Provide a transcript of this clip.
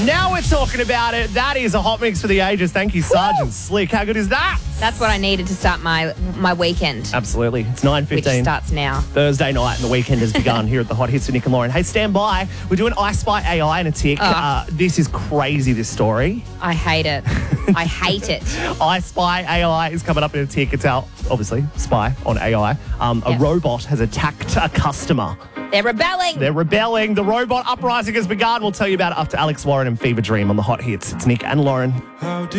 Now we're talking about it. That is a hot mix for the ages. Thank you, Sergeant Slick. How good is that? That's what I needed to start my weekend. Absolutely. It's Which 9:15. starts now. Thursday night and the weekend has begun here at the Hot Hits with Nick and Lauren. Hey, stand by. We're doing I Spy AI in a tick. This is crazy, this story. I hate it. I hate it. I Spy AI is coming up in a tick. It's our, obviously, spy on AI. A robot has attacked a customer. They're rebelling. They're rebelling. The robot uprising has begun. We'll tell you about it after Alex Warren and Fever Dream on the Hot Hits. It's Nick and Lauren.